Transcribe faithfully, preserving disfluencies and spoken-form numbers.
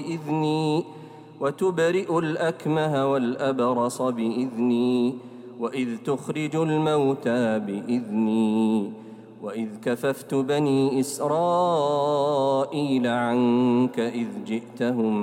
بإذني وتبرئ الأكمه والأبرص بإذني وإذ تخرج الموتى بإذني وإذ كففت بني إسرائيل عنك إذ جئتهم